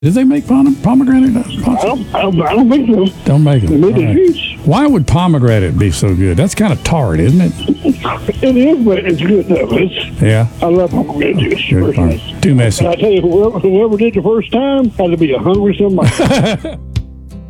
Did they make pomegranate popsicles? I don't think so. Don't make them. They made All the right. juice. Why would pomegranate be so good? That's kind of tart, isn't it? It is, but it's good though. Yeah. I love pomegranate juice. Good. All right. Too messy. And I tell you, whoever did the first time had to be a hungry somebody.